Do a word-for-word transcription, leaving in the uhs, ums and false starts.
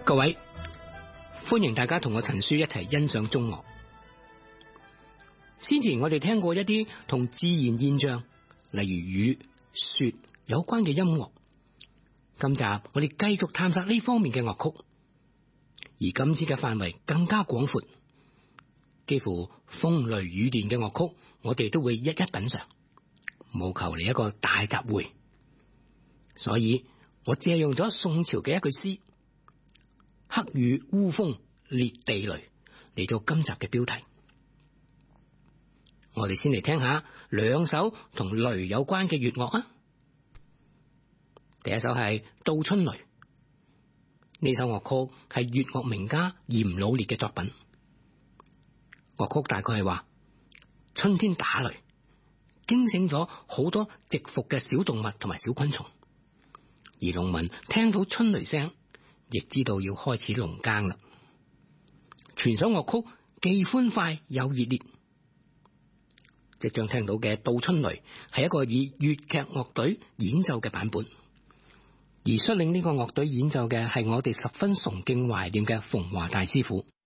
各位，歡迎大家同我陳書一齊欣賞中樂。先前我哋聽過一啲同自然現象，例如雨、雪有關嘅音樂。今集我哋繼續探索呢方面嘅樂曲，而今次嘅範圍更加廣闊，幾乎風雷雨電嘅樂曲，我哋都會一一品嘗，務求嚟一個大集會。所以我借用咗宋朝嘅一句詩：黑雨烏風裂地雷，嚟做今集嘅標題。我哋先嚟聽下兩首同雷有關嘅粵樂啊。第一首係《杜春雷》，呢首樂曲係粵樂名家嚴老烈嘅作品。樂曲大概係話，春天打雷，驚醒咗好多蟄伏嘅小動物同埋小昆蟲，而農民聽到春雷聲，亦知道要開始農耕啦。全首樂曲既歡快又熱烈。即將聽到嘅《杜春雷》係一個以粵劇樂隊演奏嘅版本，而率領呢個樂隊演奏嘅係我哋十分崇敬懷念嘅馮華大師傅。